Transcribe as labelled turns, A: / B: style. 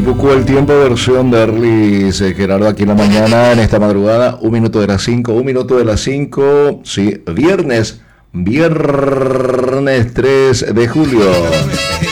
A: Chipucú, el tiempo, versión de Erlis Gerardo, aquí en la mañana, en esta madrugada, 1 minuto de las 5, 1 minuto de las 5, sí, viernes 3 de julio.